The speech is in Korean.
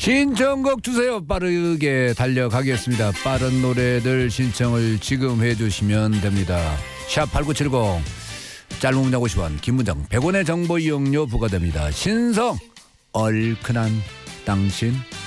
신청곡 주세요. 빠르게 달려가겠습니다. 빠른 노래들 신청을 지금 해주시면 됩니다. 샵8970 짧은 문장 50원 긴 문장 100원의 정보 이용료 부과됩니다. 신성 얼큰한 당신